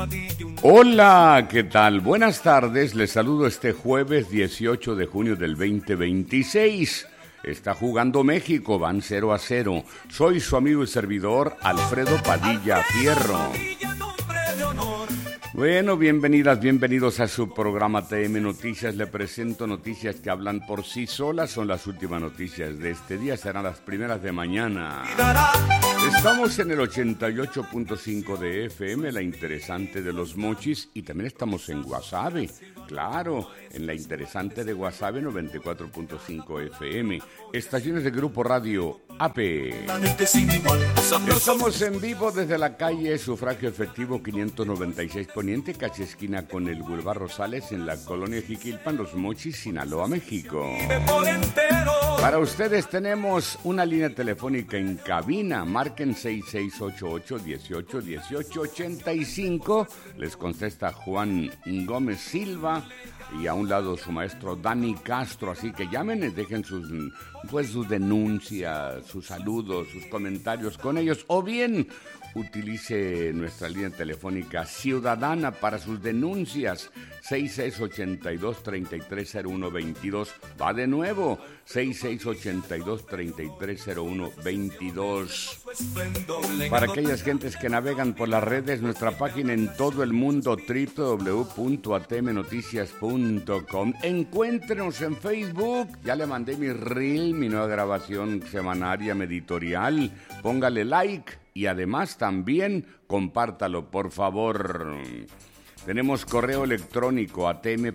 Hola, ¿qué tal? Buenas tardes, les saludo este jueves 18 de junio del 2026. Está jugando México, van 0-0. Soy su amigo y servidor, Alfredo Padilla Fierro. Bueno, bienvenidos a su programa TM Noticias. Le presento noticias que hablan por sí solas. Son las últimas noticias de este día, serán las primeras de mañana. Estamos en el 88.5 de FM, la interesante de Los Mochis, y también estamos en Guasave, claro, en la interesante de Guasave 94.5 FM, estaciones de Grupo Radio AP. Estamos en vivo desde la calle Sufragio Efectivo 596 Poniente, casi esquina con el Boulevard Rosales, en la colonia Jiquilpan, Los Mochis, Sinaloa, México. Para ustedes tenemos una línea telefónica en cabina, marquen 6688-181885, les contesta Juan Gómez Silva y a un lado su maestro Dani Castro, así que llamen y dejen sus denuncias, sus saludos, sus comentarios con ellos, o bien utilice nuestra línea telefónica ciudadana para sus denuncias, 6682-330122. Va de nuevo, 6682-330122. Para aquellas gentes que navegan por las redes, nuestra página en todo el mundo, www.atmnoticias.com. Encuéntrenos en Facebook, ya le mandé mi reel, mi nueva grabación semanaria, mi editorial. Póngale like. Y además también compártalo, por favor. Tenemos correo electrónico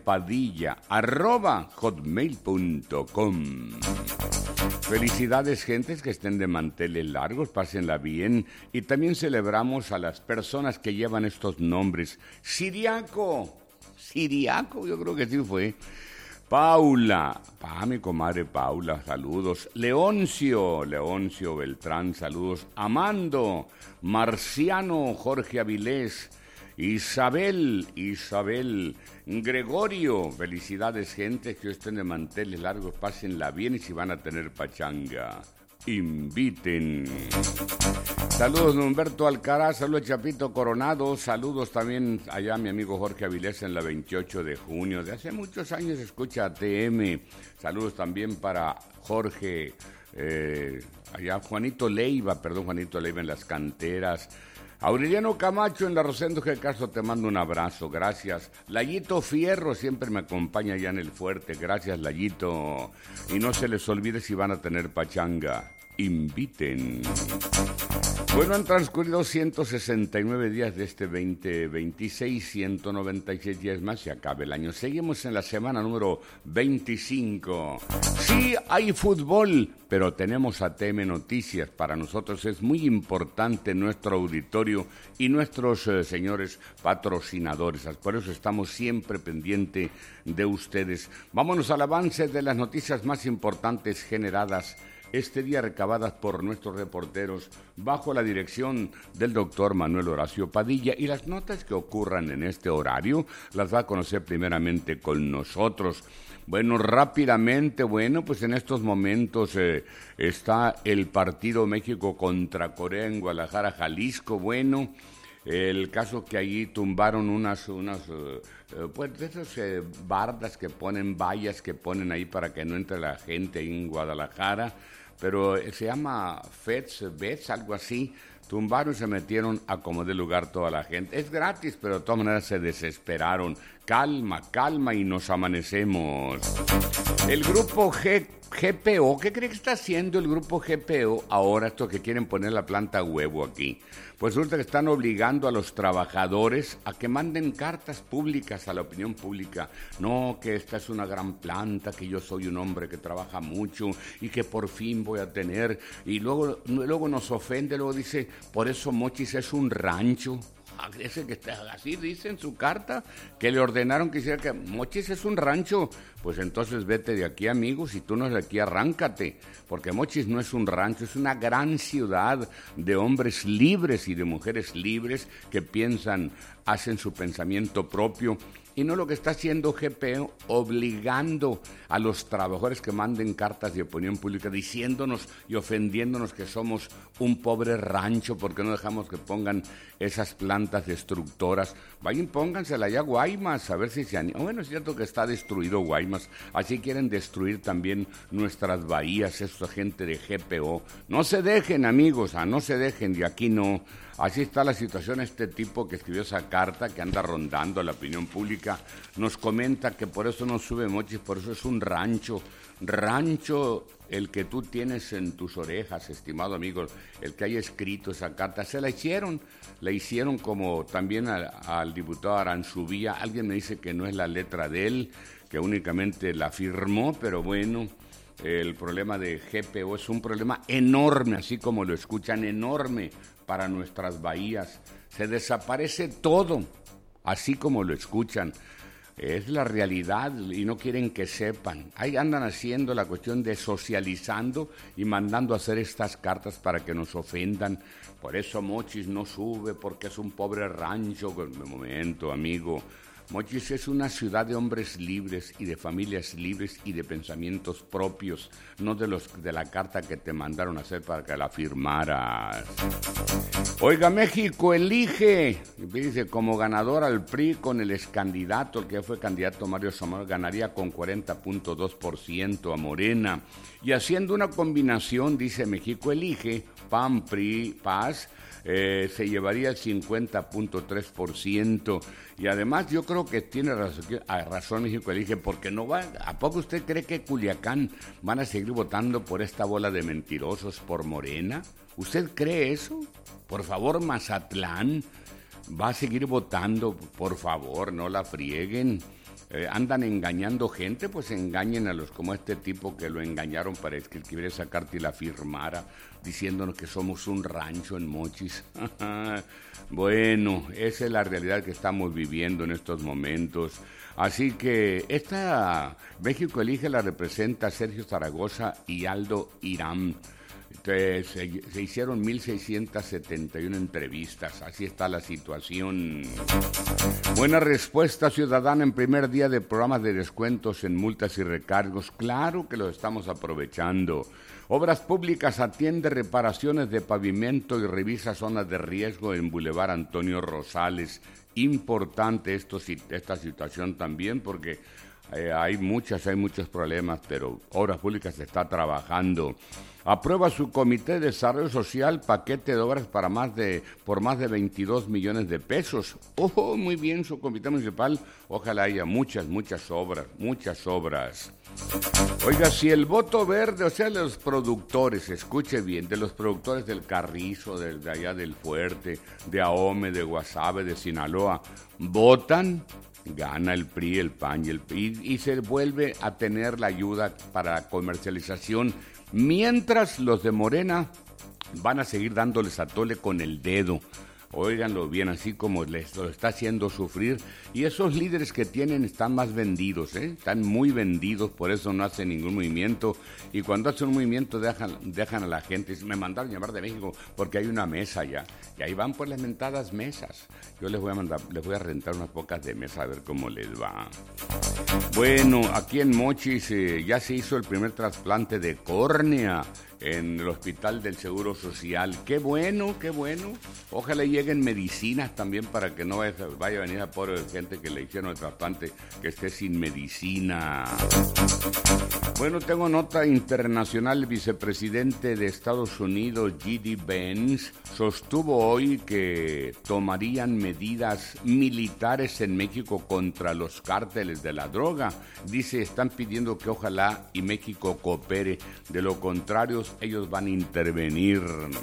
atmpadilla@hotmail.com. Felicidades, gentes que estén de manteles largos, pásenla bien. Y también celebramos a las personas que llevan estos nombres. Siriaco, yo creo que sí fue. Paula, mi comadre Paula, saludos. Leoncio Beltrán, saludos. Amando, Marciano, Jorge Avilés, Isabel, Gregorio, felicidades, gente, que estén de manteles largos, pásenla bien, y si van a tener pachanga, inviten. Saludos de Humberto Alcaraz, saludos Chapito Coronado, saludos también allá a mi amigo Jorge Avilés en la 28 de junio, de hace muchos años escucha ATM, saludos también para Jorge, Juanito Leiva en Las Canteras, Aureliano Camacho en la Rosendo G. Castro, te mando un abrazo, gracias. Layito Fierro siempre me acompaña allá en el fuerte, gracias Layito. Y no se les olvide, si van a tener pachanga, inviten. Bueno, han transcurrido 169 días de este 2026, 196 días más y acaba el año. Seguimos en la semana número 25. Sí, hay fútbol, pero tenemos ATM Noticias. Para nosotros es muy importante nuestro auditorio y nuestros señores patrocinadores. Por eso estamos siempre pendientes de ustedes. Vámonos al avance de las noticias más importantes generadas este día, recabadas por nuestros reporteros bajo la dirección del doctor Manuel Horacio Padilla, y las notas que ocurran en este horario las va a conocer primeramente con nosotros. Bueno, rápidamente, pues en estos momentos está el partido México contra Corea en Guadalajara, Jalisco. Bueno, el caso que allí tumbaron unas pues de esas bardas que ponen, vallas que ponen ahí para que no entre la gente ahí en Guadalajara, pero se llama Bets, algo así. Tumbaron y se metieron a como de lugar toda la gente. Es gratis, pero de todas maneras se desesperaron. Calma y nos amanecemos. El grupo GPO, ¿qué cree que está haciendo el grupo GPO ahora, estos que quieren poner la planta huevo aquí? Pues resulta que están obligando a los trabajadores a que manden cartas públicas a la opinión pública. No, que esta es una gran planta, que yo soy un hombre que trabaja mucho y que por fin voy a tener. Y luego nos ofende, luego dice, por eso Mochis es un rancho. Ese que está así dice en su carta, que le ordenaron que hiciera, que Mochis es un rancho. Pues entonces vete de aquí, amigo, si tú no eres de aquí, arráncate, porque Mochis no es un rancho, es una gran ciudad de hombres libres y de mujeres libres que piensan, hacen su pensamiento propio. y no lo que está haciendo GPO, obligando a los trabajadores que manden cartas de opinión pública diciéndonos y ofendiéndonos que somos un pobre rancho porque no dejamos que pongan esas plantas destructoras. Vayan, póngansela allá a Guaymas, a ver si se animan. Bueno, es cierto que está destruido Guaymas, así quieren destruir también nuestras bahías, esta gente de GPO. No se dejen, amigos, no se dejen, de aquí no. Así está la situación. Este tipo que escribió esa carta, que anda rondando a la opinión pública, nos comenta que por eso no sube mochis, por eso es un rancho. Rancho el que tú tienes en tus orejas, estimado amigo, el que haya escrito esa carta. Se la hicieron como también al diputado Aranzubía. Alguien me dice que no es la letra de él, que únicamente la firmó, pero bueno. El problema de GPO es un problema enorme, así como lo escuchan, enorme para nuestras bahías. Se desaparece todo, así como lo escuchan. Es la realidad y no quieren que sepan. Ahí andan haciendo la cuestión de socializando y mandando a hacer estas cartas para que nos ofendan. Por eso Mochis no sube, porque es un pobre rancho. De momento, amigo. Mochis es una ciudad de hombres libres y de familias libres y de pensamientos propios, no de la carta que te mandaron a hacer para que la firmaras. Oiga, México elige, dice, como ganador al PRI con el excandidato, el que fue candidato Mario Zamora, ganaría con 40.2% a Morena. Y haciendo una combinación, dice México elige, PAN, PRI, PAS, se llevaría el 50.3%. Y además yo creo que tiene razón México elige, porque no va. ¿A poco usted cree que Culiacán van a seguir votando por esta bola de mentirosos por Morena? ¿Usted cree eso? Por favor, Mazatlán va a seguir votando, por favor, no la frieguen. Andan engañando gente, pues engañen a los como este tipo que lo engañaron para escribir esa carta y la firmara, diciéndonos que somos un rancho en Mochis. Bueno, esa es la realidad que estamos viviendo en estos momentos. Así que esta México elige la representa Sergio Zaragoza y Aldo Irán. Se hicieron 1.671 entrevistas, así está la situación. Buena respuesta ciudadana en primer día de programas de descuentos en multas y recargos. Claro que lo estamos aprovechando. Obras Públicas atiende reparaciones de pavimento y revisa zonas de riesgo en Boulevard Antonio Rosales. Importante esta situación también porque hay muchos problemas, pero Obras Públicas está trabajando. Aprueba su Comité de Desarrollo Social paquete de obras por más de 22 millones de pesos. ¡Oh, muy bien su comité municipal! Ojalá haya muchas obras. Oiga, si el voto verde, o sea, de los productores, escuche bien, de los productores del Carrizo, de allá del Fuerte, de Ahome, de Guasave, de Sinaloa, votan, gana el PRI, el PAN y se vuelve a tener la ayuda para comercialización, mientras los de Morena van a seguir dándoles a tole con el dedo. Óiganlo bien, así como les lo está haciendo sufrir. Y esos líderes que tienen están más vendidos, están muy vendidos, por eso no hacen ningún movimiento. Y cuando hacen un movimiento dejan a la gente. Me mandaron llamar de México porque hay una mesa ya. Y ahí van por las mentadas mesas. Yo les voy a rentar unas pocas de mesa a ver cómo les va. Bueno, aquí en Mochis ya se hizo el primer trasplante de córnea en el Hospital del Seguro Social. Qué bueno. Ojalá lleguen medicinas también para que no vaya a venir a pobre gente que le hicieron el trasplante que esté sin medicina. Bueno, tengo nota internacional. El vicepresidente de Estados Unidos, J.D. Vance, sostuvo hoy que tomarían medidas militares en México contra los cárteles de la droga. Dice, están pidiendo que ojalá y México coopere. De lo contrario, ellos van a intervenir.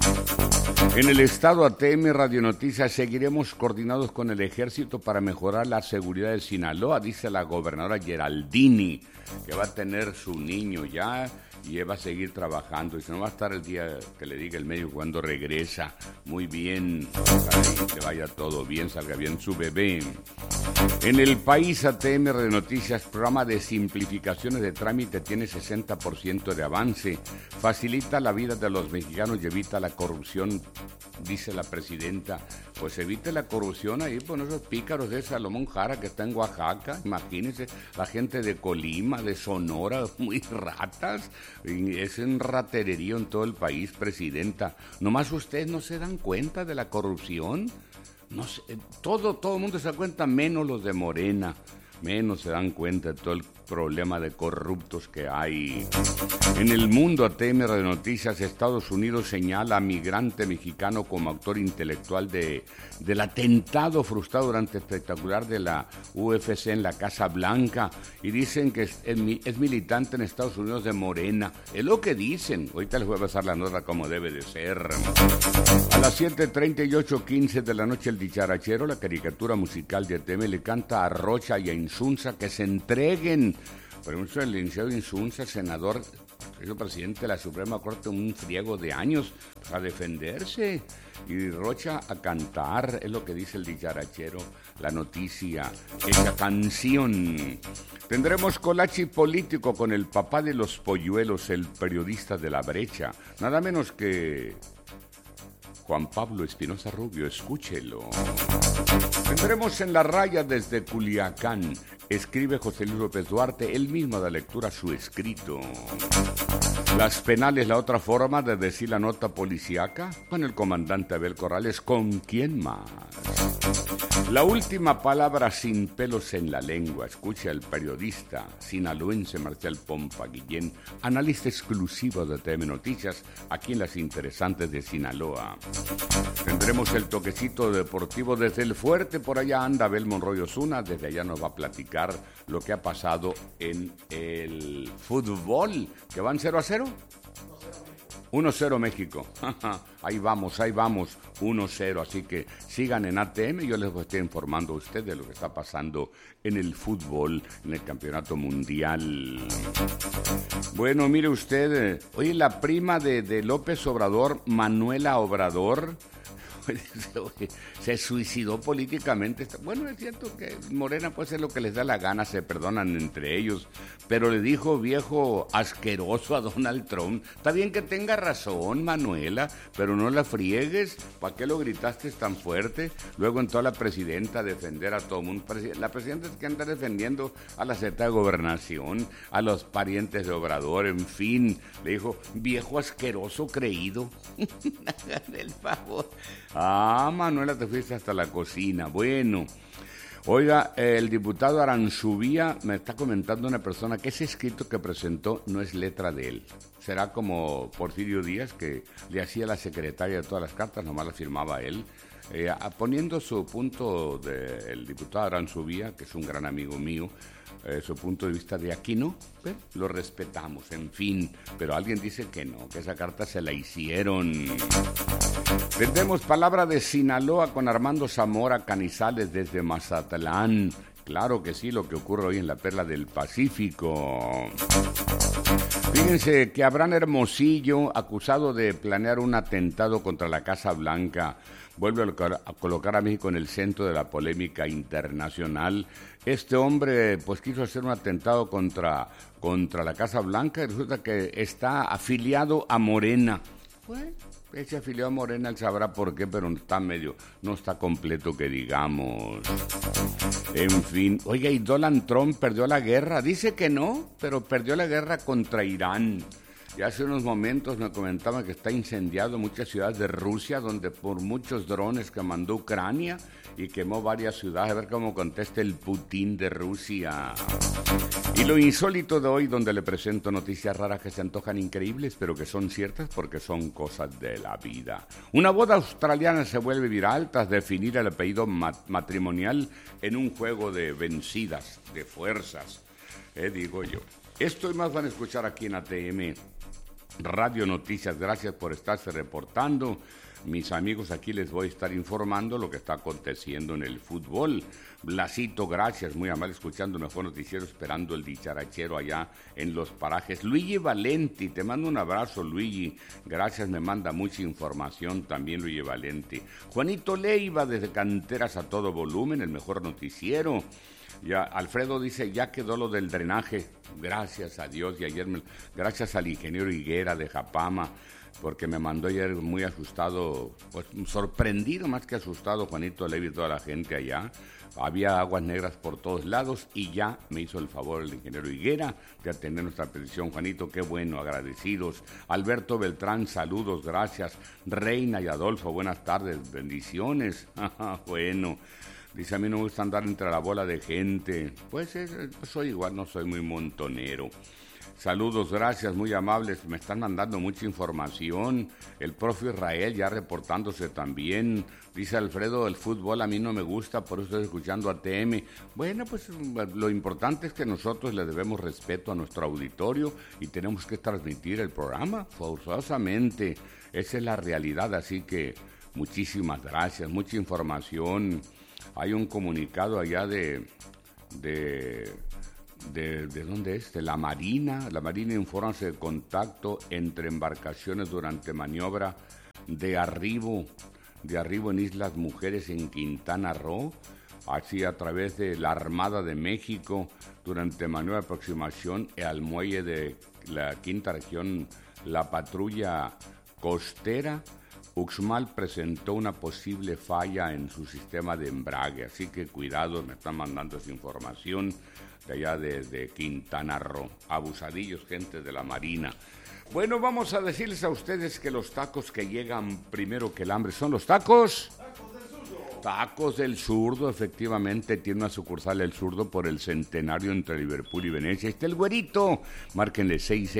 En el estado ATM Radio Noticias seguiremos coordinados con el ejército para mejorar la seguridad de Sinaloa, dice la gobernadora Geraldini, que va a tener su niño ya y va a seguir trabajando. Y si no va a estar el día que le diga el médico cuando regresa. Muy bien, que vaya todo bien, salga bien su bebé. En el país, ATM de Noticias, programa de simplificaciones de trámite tiene 60% de avance. Facilita la vida de los mexicanos y evita la corrupción, dice la presidenta. Pues evite la corrupción ahí con esos pícaros de Salomón Jara que está en Oaxaca. Imagínense, la gente de Colima, de Sonora, muy ratas. Es un ratererío en todo el país, presidenta. Nomás ustedes no se dan cuenta de la corrupción. No sé, todo el mundo se da cuenta, menos los de Morena, menos se dan cuenta de todo el problema de corruptos que hay. En el mundo, ATM de Noticias, Estados Unidos señala a migrante mexicano como autor intelectual del atentado frustrado durante espectacular de la UFC en la Casa Blanca, y dicen que es militante en Estados Unidos de Morena. Es lo que dicen. Ahorita les voy a pasar la nota como debe de ser. A las 7:30 y 8:15 de la noche, el dicharachero, la caricatura musical de ATM, le canta a Rocha y a Insunza que se entreguen. Por ejemplo, el licenciado Insunza, senador, es presidente de la Suprema Corte un friego de años, a defenderse. Y Rocha a cantar, es lo que dice el dicharachero, la noticia, esa canción. Tendremos colachi político con el papá de los polluelos, el periodista de La Brecha, nada menos que Juan Pablo Espinosa Rubio, escúchelo. Tendremos en la raya desde Culiacán. Escribe José Luis López Duarte, él mismo da lectura a su escrito. Las penales, la otra forma de decir la nota policíaca, con el comandante Abel Corrales. ¿Con quién más? La última palabra sin pelos en la lengua. Escucha el periodista sinaloense Marcial Pompa Guillén, analista exclusivo de ATM Noticias, aquí en Las Interesantes de Sinaloa. Tendremos el toquecito deportivo desde el fuerte, por allá anda Abel Monroy Osuna, desde allá nos va a platicar lo que ha pasado en el fútbol, que van 0-0. 1-0 México. Ahí vamos, 1-0. Así que sigan en ATM, yo les voy a estar informando a ustedes de lo que está pasando en el fútbol, en el campeonato mundial. Bueno, mire usted, oye, la prima de López Obrador, Manuela Obrador, se suicidó políticamente. Bueno, es cierto que Morena puede hacer lo que les da la gana, se perdonan entre ellos, pero le dijo viejo asqueroso a Donald Trump. Está bien que tenga razón, Manuela, pero no la friegues. ¿Para qué lo gritaste tan fuerte? Luego entró la presidenta a defender a todo el mundo. La presidenta es que anda defendiendo a la Secretaría de Gobernación, a los parientes de Obrador, en fin. Le dijo, viejo asqueroso creído. Háganme el favor. Ah, Manuela, te fuiste hasta la cocina. Bueno, oiga, el diputado Aranzubía me está comentando una persona que ese escrito que presentó no es letra de él. Será como Porfirio Díaz, que le hacía la secretaria de todas las cartas, nomás la firmaba él. Poniendo su punto del diputado Aranzubía, que es un gran amigo mío, su punto de vista de aquí no, lo respetamos, en fin, pero alguien dice que no, que esa carta se la hicieron. Vendemos palabra de Sinaloa con Armando Zamora Canizales desde Mazatlán. Claro que sí, lo que ocurre hoy en la Perla del Pacífico. Fíjense que Abraham Hermosillo, acusado de planear un atentado contra la Casa Blanca, vuelve a colocar a México en el centro de la polémica internacional. Este hombre pues quiso hacer un atentado contra la Casa Blanca y resulta que está afiliado a Morena. Bueno, él se afilió a Morena, él sabrá por qué, pero no está completo que digamos. En fin, oiga, y Donald Trump perdió la guerra. Dice que no, pero perdió la guerra contra Irán. Y hace unos momentos me comentaban que está incendiado muchas ciudades de Rusia, donde por muchos drones que mandó Ucrania y quemó varias ciudades. A ver cómo contesta el Putin de Rusia. Y lo insólito de hoy, donde le presento noticias raras que se antojan increíbles, pero que son ciertas porque son cosas de la vida. Una boda australiana se vuelve viral tras definir el apellido matrimonial en un juego de vencidas, de fuerzas, digo yo. Esto y más van a escuchar aquí en ATM Radio Noticias. Gracias por estarse reportando. mis amigos, aquí les voy a estar informando lo que está aconteciendo en el fútbol. Blasito, gracias, muy amable, escuchando mejor noticiero, esperando el dicharachero allá en los parajes. Luigi Valenti, te mando un abrazo, Luigi, gracias, me manda mucha información también Luigi Valenti. Juanito Leiva, desde Canteras a todo volumen, el mejor noticiero. Ya, Alfredo dice, ya quedó lo del drenaje, gracias a Dios, y ayer gracias al ingeniero Higuera de Japama, porque me mandó ayer muy asustado, pues sorprendido más que asustado, Juanito Leiva y toda la gente allá. Había aguas negras por todos lados y ya me hizo el favor el ingeniero Higuera de atender nuestra petición. Juanito, qué bueno, agradecidos. Alberto Beltrán, saludos, gracias. Reina y Adolfo, buenas tardes, bendiciones. Bueno, dice, a mí no me gusta andar entre la bola de gente. Pues soy igual, no soy muy montonero. Saludos, gracias, muy amables, me están mandando mucha información. El profe Israel ya reportándose también. Dice Alfredo, el fútbol a mí no me gusta, por eso estoy escuchando ATM. Bueno, pues lo importante es que nosotros le debemos respeto a nuestro auditorio y tenemos que transmitir el programa forzosamente. Esa es la realidad, así que muchísimas gracias, mucha información. Hay un comunicado allá ¿de dónde es? De la Marina. La Marina informa de contacto entre embarcaciones durante maniobra de arribo en Islas Mujeres en Quintana Roo, así a través de la Armada de México durante maniobra de aproximación al muelle de la quinta región. La patrulla costera Uxmal presentó una posible falla en su sistema de embrague, así que cuidado, me están mandando esa información de allá de Quintana Roo. Abusadillos, gente de la Marina. Bueno, vamos a decirles a ustedes que los tacos que llegan primero que el hambre son los tacos. Tacos del Zurdo, efectivamente, tiene una sucursal El Zurdo por el centenario entre Liverpool y Venecia. Está el güerito, márquenle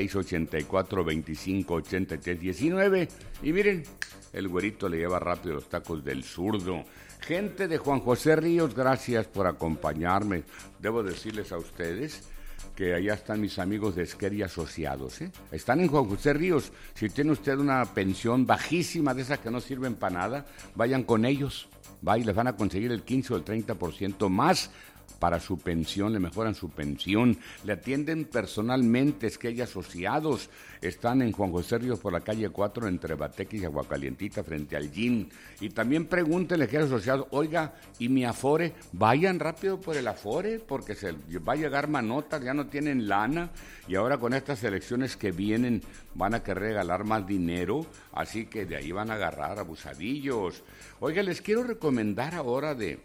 6684-2583-19 y miren, el güerito le lleva rápido los tacos del Zurdo. Gente de Juan José Ríos, gracias por acompañarme. Debo decirles a ustedes que allá están mis amigos de Esquer y Asociados, ¿eh? Están en Juan José Ríos. Si tiene usted una pensión bajísima de esas que no sirven para nada, vayan con ellos. Y les van a conseguir el 15 o el 30% más para su pensión, le mejoran su pensión, le atienden personalmente. Es que hay Asociados, están en Juan José Ríos por la calle 4 entre Bateque y Aguacalientita frente al gym. Y también pregúntenle que hay Asociados, oiga, ¿y mi Afore? Vayan rápido por el Afore porque se va a llegar manotas, ya no tienen lana y ahora con estas elecciones que vienen van a querer regalar más dinero, así que de ahí van a agarrar abusadillos. Oiga, les quiero recomendar ahora de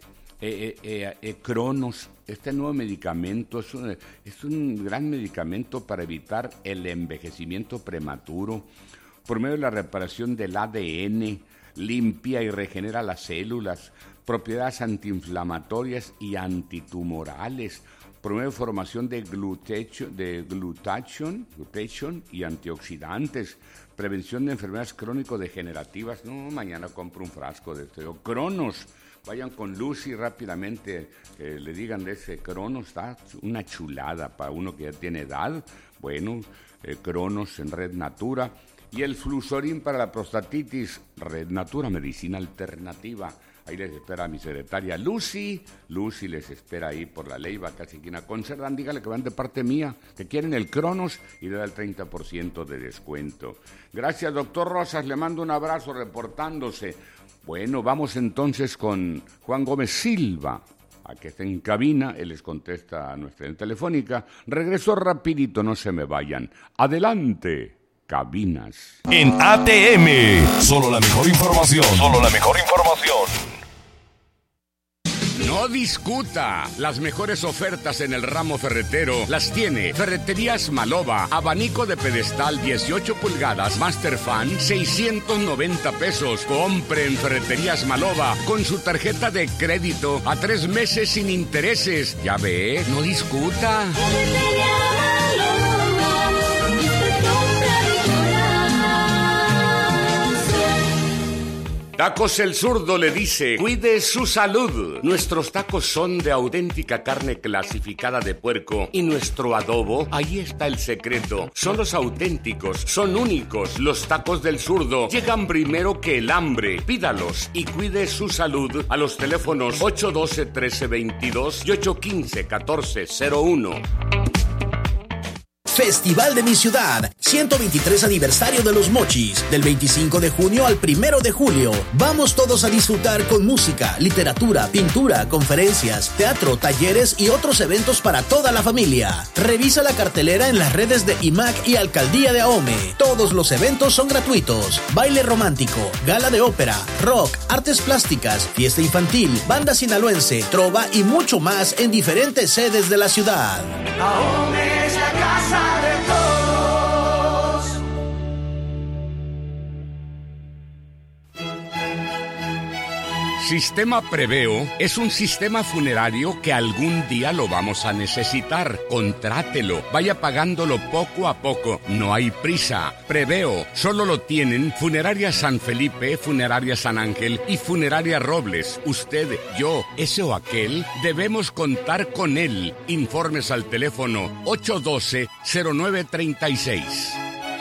Cronos, este nuevo medicamento, es un gran medicamento para evitar el envejecimiento prematuro, por medio de la reparación del ADN, limpia y regenera las células, propiedades antiinflamatorias y antitumorales, promueve formación de glutathione y antioxidantes, prevención de enfermedades crónico-degenerativas. No, mañana compro un frasco de este Cronos. Vayan con Lucy rápidamente, le digan de ese Cronos, está una chulada para uno que ya tiene edad. Bueno, Cronos en Red Natura. Y el Flusorin para la prostatitis, Red Natura, medicina alternativa. Ahí les espera mi secretaria Lucy. Lucy les espera ahí por la Leyva, casi esquina con Cerdán. Dígale que van de parte mía, que quieren el Cronos y le da el 30% de descuento. Gracias, doctor Rosas, le mando un abrazo reportándose. Bueno, vamos entonces con Juan Gómez Silva, a que está en cabina, él les contesta a nuestra telefónica. Regreso rapidito, no se me vayan. Adelante, cabinas. En ATM, solo la mejor información. No discuta. Las mejores ofertas en el ramo ferretero las tiene Ferreterías Maloba. Abanico de pedestal 18 pulgadas Masterfan, 690 pesos. Compre en Ferreterías Maloba con su tarjeta de crédito a 3 meses sin intereses. Ya ve, no discuta. Tacos El Zurdo le dice, cuide su salud. Nuestros tacos son de auténtica carne clasificada de puerco y nuestro adobo, ahí está el secreto. Son los auténticos, son únicos. Los tacos del Zurdo llegan primero que el hambre. Pídalos y cuide su salud a los teléfonos 812-1322 y 815-1401. Festival de mi ciudad, 123 aniversario de los Mochis, del 25 de junio al 1 de julio. Vamos todos a disfrutar con música, literatura, pintura, conferencias, teatro, talleres y otros eventos para toda la familia. Revisa la cartelera en las redes de IMAC y Alcaldía de Ahome. Todos los eventos son gratuitos. Baile romántico, gala de ópera, rock, artes plásticas, fiesta infantil, banda sinaloense, trova y mucho más en diferentes sedes de la ciudad. Ahome es la casa de todos. Sistema Preveo es un sistema funerario que algún día lo vamos a necesitar. Contrátelo, vaya pagándolo poco a poco, no hay prisa. Preveo solo lo tienen Funeraria San Felipe, Funeraria San Ángel y Funeraria Robles. Usted, yo, ese o aquel, debemos contar con él. Informes al teléfono 812-0936.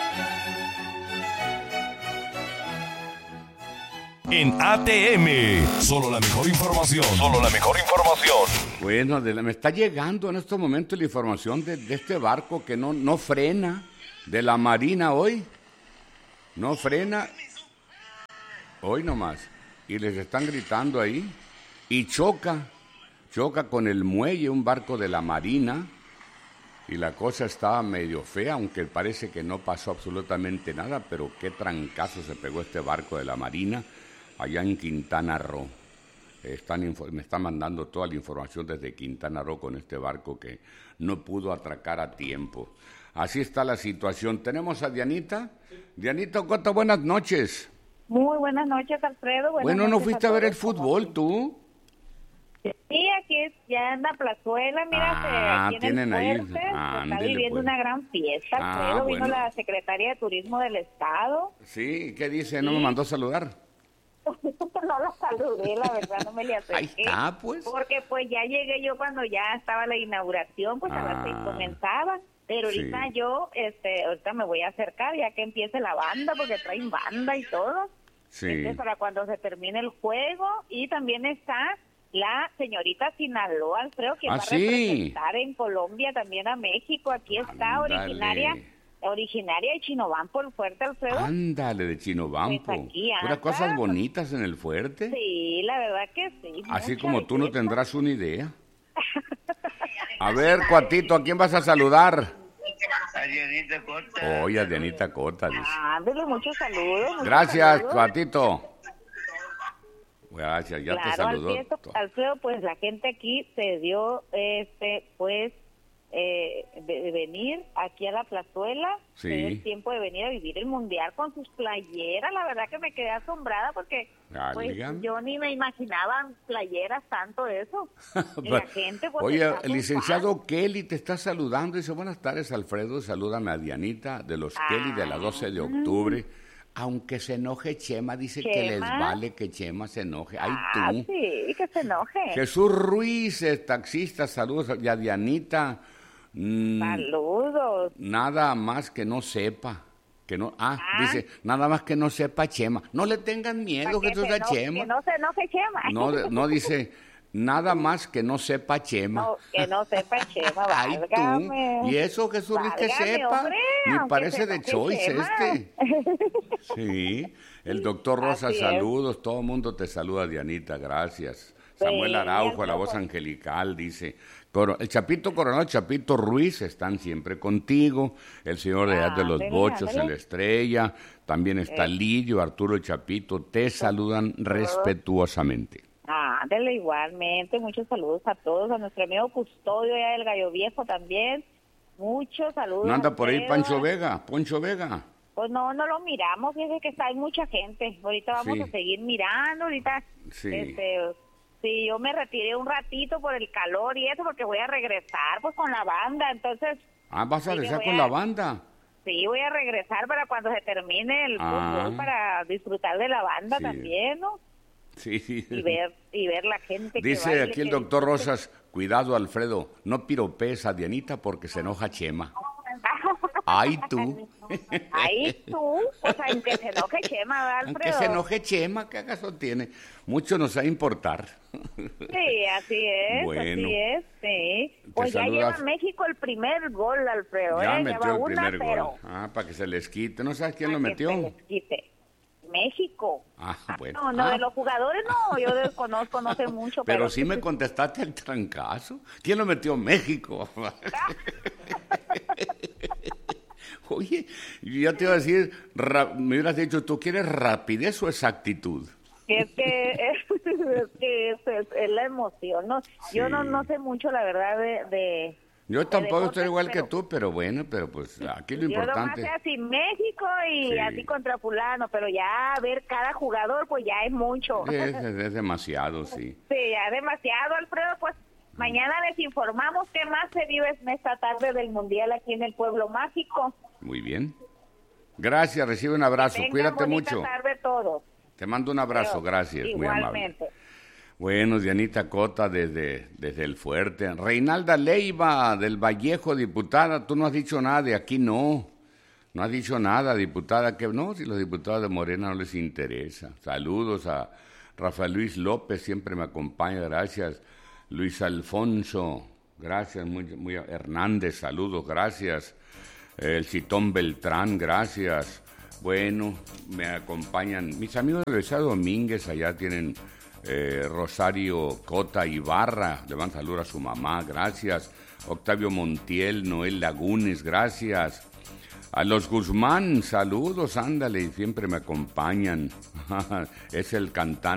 En ATM, solo la mejor información. Solo la mejor información. Bueno, me está llegando en estos momentos la información de este barco que no frena, de la Marina hoy. No frena. Hoy nomás. Y les están gritando ahí. Y choca con el muelle, un barco de la Marina. Y la cosa estaba medio fea, aunque parece que no pasó absolutamente nada, pero qué trancazo se pegó este barco de la Marina allá en Quintana Roo. Me están mandando toda la información desde Quintana Roo con este barco que no pudo atracar a tiempo. Así está la situación. ¿Tenemos a Dianita? Dianita Ocota, buenas noches. Muy buenas noches, Alfredo. Bueno, ¿no fuiste a ver el fútbol tú? Sí, aquí es ya en la plazuela, mira, aquí en tienen el fuerte, ahí. está viviendo pues. una gran fiesta, Alfredo. Vino Bueno. la secretaria de Turismo del Estado. Sí, ¿qué dice? ¿No me mandó a saludar? No la saludé, la verdad, no me le acerqué. Ahí está, pues. Porque pues ya llegué yo cuando ya estaba la inauguración, pues a las 6 comenzaba. Pero ahorita Sí. ahorita me voy a acercar ya que empiece la banda, porque traen banda y todo. Sí. Este es para cuando se termine el juego. Y también está la señorita Sinaloa, Alfredo, quien va a representar en Colombia también a México. Aquí está, Ándale. originaria de Chinobampo, el fuerte, Alfredo. Ándale, de Chinobampo. Pues aquí anda. Puras cosas bonitas en el fuerte. Sí, la verdad que sí. Así mucha como tú no belleza. tendrás una idea. A ver, Cuatito, ¿a quién vas a saludar? A Dianita Cota. Oye, a Dianita Cota, dice. Ándale, muchos saludos. muchos Gracias, saludos. Cuatito. Gracias, ya te Claro, saludó. Alfredo, pues la gente aquí se dio, de venir aquí a la plazuela. Sí. Es tiempo de venir a vivir el mundial con sus playeras. La verdad que me quedé asombrada porque pues, Válgame. yo ni me imaginaba playeras tanto de eso. Y la gente, pues, Oye, está el licenciado con Kelly te está saludando. Dice, buenas tardes, Alfredo. Salúdame a Dianita de los Kelly de la 12 de octubre. Aunque se enoje Chema, dice que les Chema. vale que Chema se enoje. Ay, tú. sí, que se enoje. Jesús Ruiz, taxista, saludos. Y a Dianita, Saludos. nada más que no sepa. Dice, nada más que no sepa Chema. No le tengan miedo, Para que Jesús, se a enoje, Chema. Que no se enoje Chema. No dice, nada más que no sepa Chema. No, que no sepa Chema, Ay, válgame. tú. Y eso, Jesús Ruiz, que Válgame, sepa. hombre, Ni aunque parece se de enoje Choice Chema. Sí. El doctor Rosa, Así es. saludos. Todo el mundo te saluda, Dianita, gracias. Samuel Araujo, la voz pues. angelical, dice. El Chapito Coronel, Chapito Ruiz están siempre contigo. El señor de allá de los Ándele, Bochos, ándele. el Estrella. También está Lidio, Arturo y Chapito. Te saludan respetuosamente. Ándale, igualmente. Muchos saludos a todos. A nuestro amigo Custodio allá del Gallo Viejo también. Muchos saludos. ¿No anda a por ahí Esteban. Poncho Vega? Pues no lo miramos. Fíjese que hay mucha gente. Ahorita vamos Sí. a seguir mirando. Ahorita, Sí. sí, yo me retiré un ratito por el calor y eso, porque voy a regresar pues con la banda. Entonces, ¿Vas a sí, regresar voy con la banda? Sí, voy a regresar para cuando se termine el fútbol, para disfrutar de la banda también, ¿no? Sí. Y ver la gente Dice que baile, aquí el doctor Rosas, cuidado Alfredo, no piropees a Dianita porque se enoja Chema. Ay, tú. Ay, tú, pues aunque se enoje Chema, ¿verdad, Alfredo? Aunque se enoje Chema, ¿qué acaso tiene? Mucho nos va a importar. Sí, así es, bueno, así es, sí. Pues ya lleva México el primer gol, Alfredo. Ya metió el primer 1-0. gol. Para que se les quite. ¿No sabes quién lo metió? Que se les quite. México. Bueno. No, de los jugadores no, yo desconozco, no sé mucho. Pero sí me contestaste el trancazo. ¿Quién lo metió? México. Oye, ya te iba a decir, me hubieras dicho, ¿tú quieres rapidez o exactitud? Es la emoción, ¿no? Sí. Yo no sé mucho, la verdad, de yo tampoco estoy igual que tú, pero bueno, pues aquí lo importante... Yo nomás sé así México y así contra fulano, pero ya ver cada jugador, pues ya es mucho. Es demasiado, sí. Sí, ya es demasiado, Alfredo, pues mañana les informamos qué más se vive en esta tarde del Mundial aquí en el Pueblo Mágico. Muy bien. Gracias, recibe un abrazo, cuídate mucho. Tarde todos. Te mando un abrazo, gracias, igualmente. Muy amable. Bueno, Dianita Cota desde el Fuerte. Reinalda Leiva del Vallejo, diputada, tú no has dicho nada de aquí, no. No has dicho nada, diputada, que no, si los diputados de Morena no les interesa. Saludos a Rafael Luis López, siempre me acompaña, gracias. Luis Alfonso, gracias, muy Hernández, saludos, gracias. El Citón Beltrán, gracias. Bueno, me acompañan mis amigos de Luisa Domínguez, allá tienen Rosario Cota Ibarra, le van saludos a su mamá, gracias. Octavio Montiel, Noel Lagunes, gracias. A los Guzmán, saludos, ándale, siempre me acompañan. Es el cantante.